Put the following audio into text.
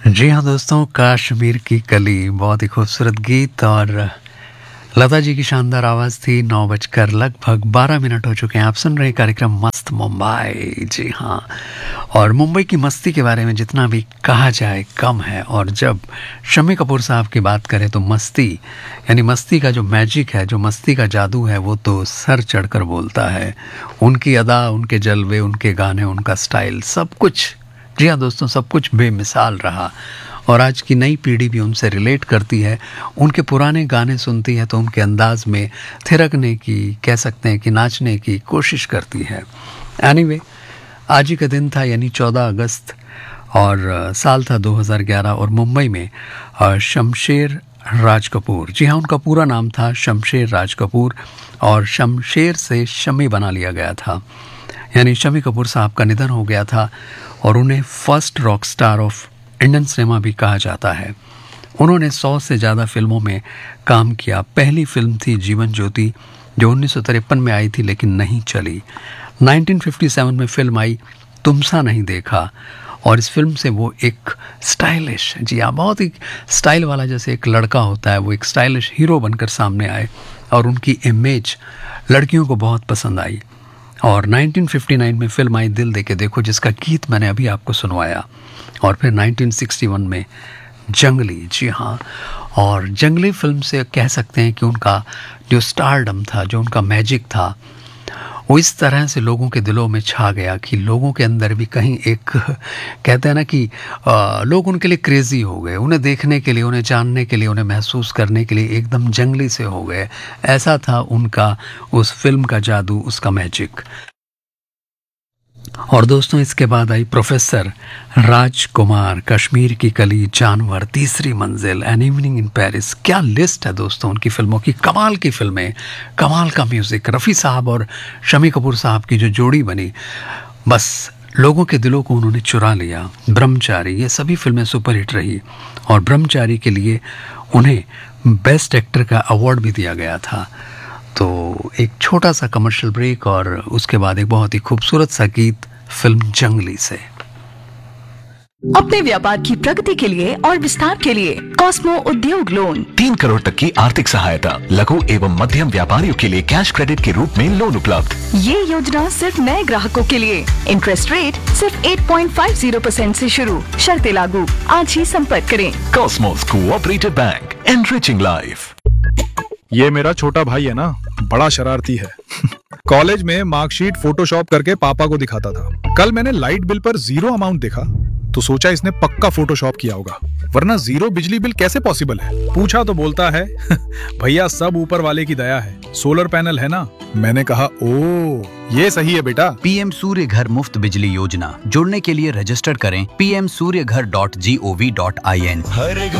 जी हाँ दोस्तों, कश्मीर की कली बहुत ही खूबसूरत गीत और लता जी की शानदार आवाज़ थी। 9 बजकर लगभग 12 मिनट हो चुके हैं। आप सुन रहे हैं कार्यक्रम मस्त मुंबई। जी हाँ, और मुंबई की मस्ती के बारे में जितना भी कहा जाए कम है। और जब शम्मी कपूर साहब की बात करें तो मस्ती यानी मस्ती का जो मैजिक है, जो मस्ती का जादू है, वो तो सर चढ़कर बोलता है। उनकी अदा, उनके जलवे, उनके गाने, उनका स्टाइल, सब कुछ, जी हाँ दोस्तों, सब कुछ बेमिसाल रहा। और आज की नई पीढ़ी भी उनसे रिलेट करती है। उनके पुराने गाने सुनती है तो उनके अंदाज में थिरकने की, कह सकते हैं कि नाचने की कोशिश करती है। एनीवे, आज ही का दिन था, यानी 14 अगस्त, और साल था 2011। और मुंबई में शमशेर राज कपूर, जी हाँ, उनका पूरा नाम था शमशेर राज कपूर, और शमशेर से शमी बना लिया गया था। यानी शम्मी कपूर साहब का निधन हो गया था और उन्हें first rock star of Indian cinema भी कहा जाता है। उन्होंने 100 से ज़्यादा फिल्मों में काम किया। पहली फिल्म थी जीवन ज्योति, जो 1953 में आई थी लेकिन नहीं चली। 1957 में फिल्म आई तुमसा नहीं देखा, और इस फिल्म से वो एक स्टाइलिश, जी हाँ, बहुत ही स्टाइल वाला जैसे एक लड़का होता है, वो एक स्टाइलिश हीरो बनकर सामने आए और उनकी इमेज लड़कियों को बहुत पसंद आई। और 1959 में फिल्म आई दिल दे के देखो, जिसका गीत मैंने अभी आपको सुनवाया। और फिर 1961 में जंगली, जी हाँ, और जंगली फिल्म से कह सकते हैं कि उनका जो स्टारडम था, जो उनका मैजिक था, वो इस तरह से लोगों के दिलों में छा गया कि लोगों के अंदर भी कहीं एक, कहते हैं ना कि लोग उनके लिए क्रेजी हो गए। उन्हें देखने के लिए, उन्हें जानने के लिए, उन्हें महसूस करने के लिए एकदम जंगली से हो गए। ऐसा था उनका उस फिल्म का जादू, उसका मैजिक। और दोस्तों, इसके बाद आई प्रोफेसर राजकुमार, कश्मीर की कली, जानवर, तीसरी मंजिल, एन इवनिंग इन पेरिस। क्या लिस्ट है दोस्तों उनकी फिल्मों की। कमाल की फिल्में, कमाल का म्यूज़िक। रफ़ी साहब और शम्मी कपूर साहब की जो जोड़ी बनी, बस लोगों के दिलों को उन्होंने चुरा लिया। ब्रह्मचारी, ये सभी फिल्में सुपरहिट रही और ब्रह्मचारी के लिए उन्हें बेस्ट एक्टर का अवार्ड भी दिया गया था। तो एक छोटा सा कमर्शियल ब्रेक और उसके बाद एक बहुत ही खूबसूरत सा गीत फिल्म जंगली से। अपने व्यापार की प्रगति के लिए और विस्तार के लिए कॉस्मो उद्योग लोन 3 करोड़ तक की आर्थिक सहायता, लघु एवं मध्यम व्यापारियों के लिए कैश क्रेडिट के रूप में लोन उपलब्ध। ये योजना सिर्फ नए ग्राहकों के लिए। इंटरेस्ट रेट सिर्फ 8.50% से शुरू, शर्तें लागू। आज ही संपर्क करें। Cosmos cooperative bank, enriching life. ये मेरा छोटा भाई है ना, बड़ा शरारती है। कॉलेज में मार्कशीट फोटोशॉप करके पापा को दिखाता था। कल मैंने लाइट बिल पर 0 अमाउंट देखा तो सोचा इसने पक्का फोटोशॉप किया होगा, वरना 0 बिजली बिल कैसे पॉसिबल है। पूछा तो बोलता है भैया सब ऊपर वाले की दया है, सोलर पैनल है ना। मैंने कहा ओ ये सही है बेटा। पीएम सूर्य घर मुफ्त बिजली योजना, जुड़ने के लिए रजिस्टर करें pmsuryaghar.gov.in।